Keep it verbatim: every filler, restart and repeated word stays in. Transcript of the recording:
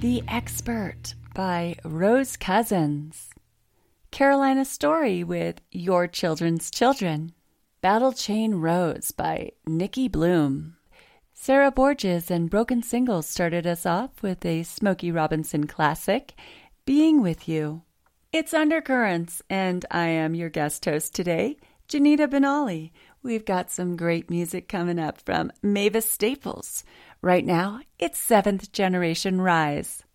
The Expert by Rose Cousins. Carolina Story with Your Children's Children. Battle Chain Rose by Nikki Bloom. Sarah Borges and Broken Singles started us off with a Smokey Robinson classic, Being With You. It's Undercurrents, and I am your guest host today, Janita Benali. We've got some great music coming up from Mavis Staples. Right now, it's Seventh Generation Rise.